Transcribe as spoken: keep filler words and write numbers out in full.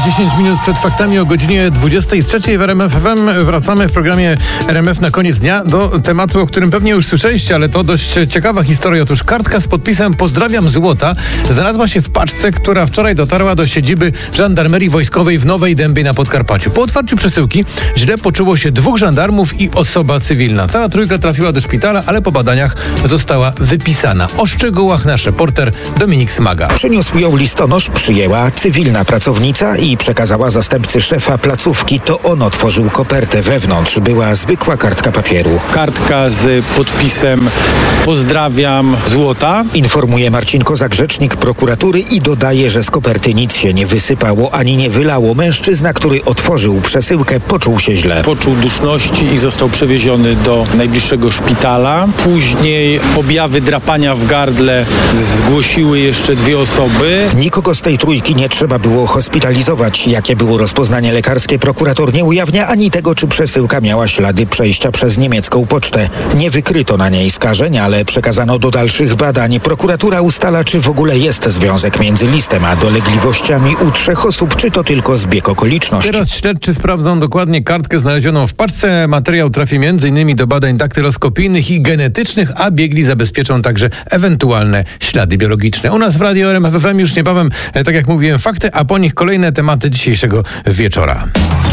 dziesięć minut przed faktami o godzinie dwudziestej trzeciej w R M F F M. Wracamy w programie R M F na koniec dnia do tematu, o którym pewnie już słyszeliście, ale to dość ciekawa historia. Otóż kartka z podpisem "Pozdrawiam Złota" znalazła się w paczce, która wczoraj dotarła do siedziby Żandarmerii Wojskowej w Nowej Dębie na Podkarpaciu. Po otwarciu przesyłki źle poczuło się dwóch żandarmów i osoba cywilna. Cała trójka trafiła do szpitala, ale po badaniach została wypisana. O szczegółach nasz reporter Dominik Smaga. Przyniósł ją listonosz, przyjęła cywilna pracownica i przekazała zastępcy szefa placówki. To on otworzył kopertę. Wewnątrz była zwykła kartka papieru. Kartka z podpisem "Pozdrawiam Złota", informuje Marcin Kozak, rzecznik prokuratury, i dodaje, że z koperty nic się nie wysypało ani nie wylało. Mężczyzna, który otworzył przesyłkę, poczuł się źle. Poczuł duszności i został przewieziony do najbliższego szpitala. Później objawy drapania w gardle zgłosiły jeszcze dwie osoby. Nikogo z tej trójki nie trzeba było hospitalizować. Jakie było rozpoznanie lekarskie, prokurator nie ujawnia, ani tego, czy przesyłka miała ślady przejścia przez niemiecką pocztę. Nie wykryto na niej skażeń, ale przekazano do dalszych badań. Prokuratura ustala, czy w ogóle jest związek między listem a dolegliwościami u trzech osób, czy to tylko zbieg okoliczności. Teraz śledczy sprawdzą dokładnie kartkę znalezioną w paczce. Materiał trafi między innymi do badań daktyloskopijnych i genetycznych, a biegli zabezpieczą także ewentualne ślady biologiczne. U nas w Radio R M F F M już niebawem, tak jak mówiłem, fakty, a po nich kolejne tematy dzisiejszego wieczora.